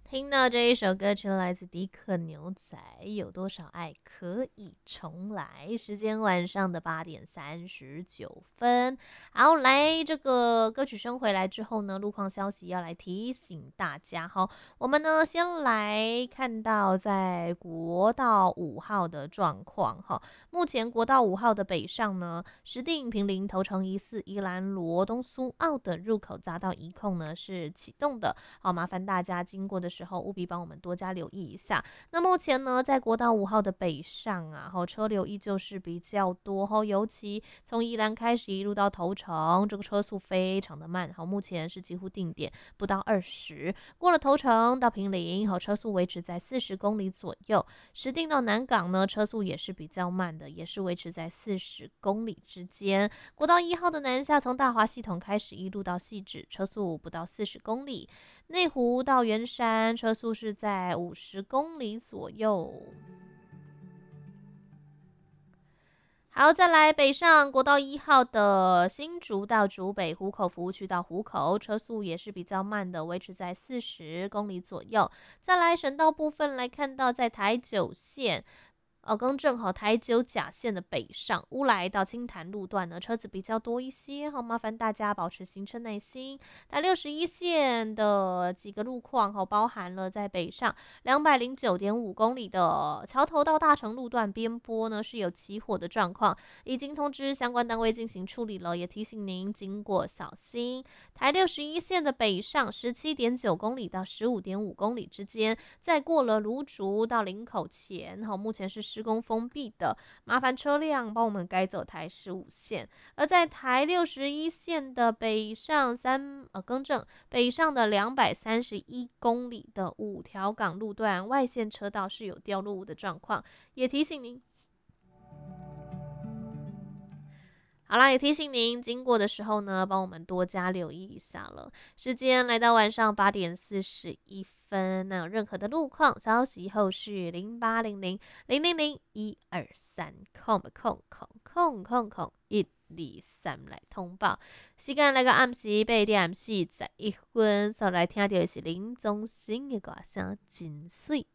听到这一首歌曲来自迪克牛仔，有多少爱可以重来？时间晚上的8:39。好，来这个歌曲声回来之后呢，路况消息要来提醒大家哈。我们呢先来看到在国道5号的状况哈。目前国道5号的北上呢，石碇、坪林、头城、宜四、宜兰、罗东、苏澳的入口匝道一控呢是启动的。好，麻烦大家经过的时候务必帮我们多加留意一下。那目前呢，在国道5号的北上啊，车流依旧是比较多，尤其从宜兰开始一路到头城，这个车速非常的慢，目前是几乎定点不到20，过了头城到坪林，车速维持在40公里左右。石碇到南港呢，车速也是比较慢的，也是维持在40公里之间。国道1号的南下，从大华系统开始一路到汐止，车速不到40公里。内湖到圆山，车速是在50公里左右。好，再来北上国道1号的新竹到竹北湖口服务区到湖口，车速也是比较慢的，维持在40公里左右。再来省道部分来看到，在台九线。更正好，台九甲线的北上乌来到青潭路段呢，车子比较多一些，麻烦大家保持行车耐心。台61线的几个路况，包含了在北上209.5公里的桥头到大成路段边坡呢是有起火的状况，已经通知相关单位进行处理了，也提醒您经过小心。台61线的北上17.9公里到15.5公里之间，在过了芦竹到林口前，目前是施工封闭的，麻烦车辆帮我们改走台15线。而在台61线的北上北上的231公里的5条港路段外线车道是有掉落物的状况，也提醒您。好啦，也提醒您经过的时候呢，帮我们多加留意一下了。时间来到晚上8:41，那有任何的路况消息，后续0800-000-123，123来通报。时间来到暗时8:41，所来听到的是林宗兴的歌声《真水》。